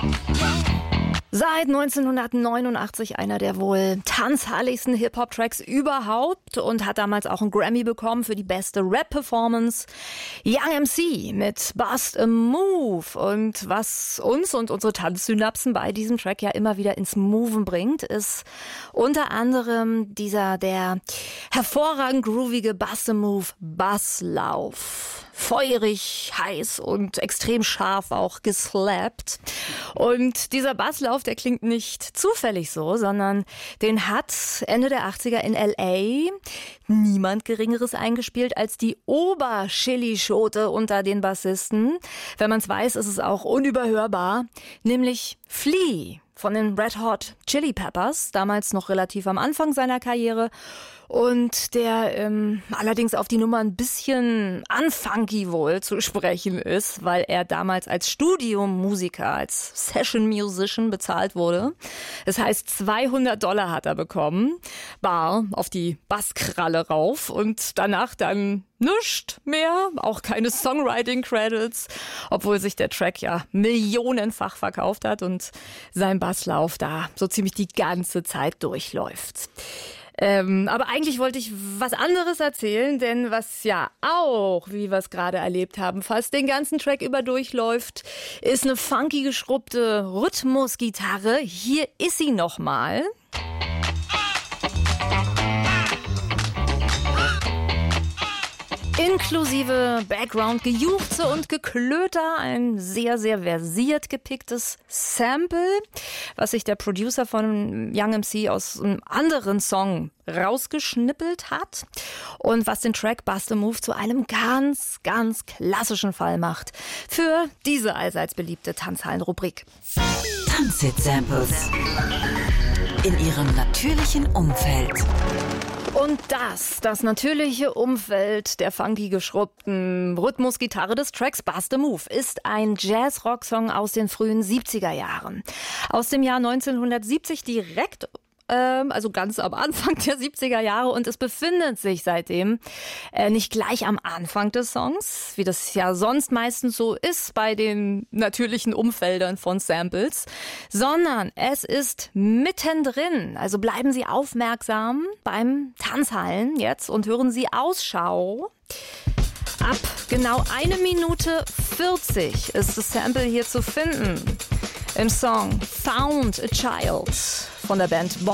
Seit 1989 einer der wohl tanzhalligsten Hip-Hop-Tracks überhaupt und hat damals auch einen Grammy bekommen für die beste Rap-Performance. Young MC mit Bust a Move. Und was uns und unsere Tanzsynapsen bei diesem Track ja immer wieder ins Moven bringt, ist unter anderem der hervorragend groovige Bust a Move Basslauf. Feurig, heiß und extrem scharf auch geslappt. Und dieser Basslauf, der klingt nicht zufällig so, sondern den hat Ende der 80er in L.A. niemand Geringeres eingespielt als die Oberchili-Schote unter den Bassisten. Wenn man es weiß, ist es auch unüberhörbar, nämlich Flea von den Red Hot Chili Peppers, damals noch relativ am Anfang seiner Karriere. Und der allerdings auf die Nummer ein bisschen unfunky wohl zu sprechen ist, weil er damals als Studiomusiker, als Session Musician bezahlt wurde. Das heißt, $200 hat er bekommen, bar auf die Basskralle rauf und danach dann nichts mehr, auch keine Songwriting-Credits, obwohl sich der Track ja millionenfach verkauft hat und sein Basslauf da so ziemlich die ganze Zeit durchläuft. Aber eigentlich wollte ich was anderes erzählen, denn was ja auch, wie wir es gerade erlebt haben, fast den ganzen Track über durchläuft, ist eine funky geschrubbte Rhythmusgitarre. Hier ist sie nochmal. Inklusive Background-Gejuchze und Geklöter, ein sehr, sehr versiert gepicktes Sample, was sich der Producer von Young MC aus einem anderen Song rausgeschnippelt hat und was den Track Bust a Move zu einem ganz, ganz klassischen Fall macht für diese allseits beliebte Tanzhallen-Rubrik. Tanzhit-Samples in ihrem natürlichen Umfeld. Und das natürliche Umfeld der funky geschrubbten Rhythmusgitarre des Tracks Bust a Move ist ein Jazz-Rock-Song aus den frühen 70er Jahren. Aus dem Jahr 1970 direkt, also ganz am Anfang der 70er Jahre, und es befindet sich seitdem nicht gleich am Anfang des Songs, wie das ja sonst meistens so ist bei den natürlichen Umfeldern von Samples, sondern es ist mittendrin. Also bleiben Sie aufmerksam beim Tanzhallen jetzt und hören Sie Ausschau. Ab genau 1 Minute 40 ist das Sample hier zu finden im Song Found a Child von der Band